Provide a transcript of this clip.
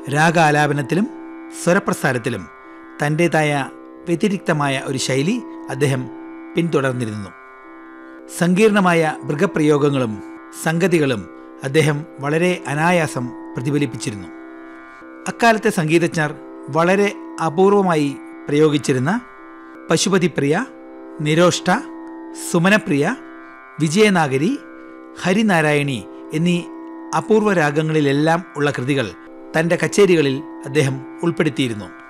രാഗാലാപനത്തിലും സ്വരപ്രസാരത്തിലും തൻ്റേതായ വ്യതിരിക്തമായ ഒരു ശൈലി അദ്ദേഹം പിന്തുടർന്നിരുന്നു. സങ്കീർണമായ മൃഗപ്രയോഗങ്ങളും സംഗതികളും അദ്ദേഹം വളരെ അനായാസം പ്രതിഫലിപ്പിച്ചിരുന്നു. അക്കാലത്തെ സംഗീതജ്ഞർ വളരെ അപൂർവമായി പ്രയോഗിച്ചിരുന്ന പശുപതിപ്രിയ, നിരോഷ്ട, സുമനപ്രിയ, വിജയനാഗരി, ഹരിനാരായണി എന്നീ അപൂർവ രാഗങ്ങളിലെല്ലാം ഉള്ള കൃതികൾ തൻ്റെ കച്ചേരികളിൽ അദ്ദേഹം ഉൾപ്പെടുത്തിയിരുന്നു.